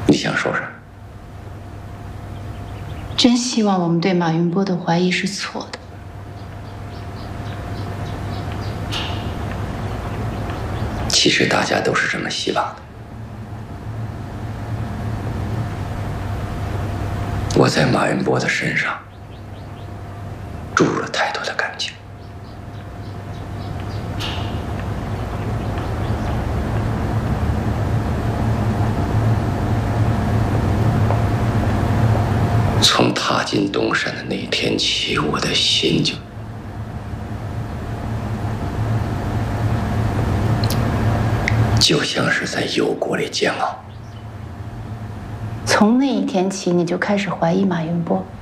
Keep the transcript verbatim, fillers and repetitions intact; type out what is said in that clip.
你想说啥？ 真希望我们对马云波的怀疑是错的。 其实大家都是这么希望的。我在马云波的身上注入了太多的感情。从踏进东山的那一天起，我的心就就像是在油锅里煎熬。 从那一天起，你就开始怀疑马云波。